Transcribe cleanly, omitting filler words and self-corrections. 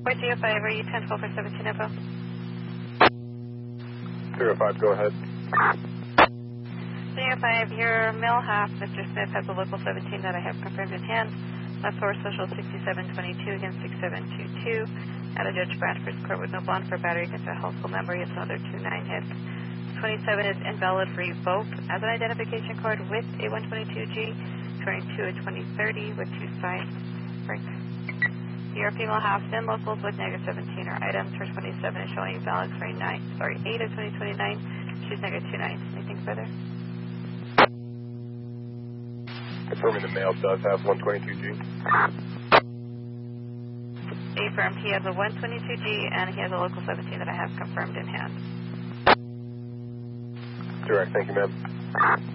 Fort DO5, are you 1012 for 17 info? 05, go ahead. DO5, your male half, Mr. Smith, has a local 17 that I have confirmed in hand. Last four social 6722 against 6722. At a Judge Bradford's court with no bond for battery against a household member. He has another 29 hits. 27 is invalid for you both as an identification card with a 122G, turning to a 2030 with two side breaks. Your female half in locals with negative 17 are items. Her 27 is showing valid for 8 of 2029. She's negative 29. Anything further? Confirming the male does have 122G. Affirmed. He has a 122G and he has a local 17 that I have confirmed in hand. Direct, thank you, ma'am.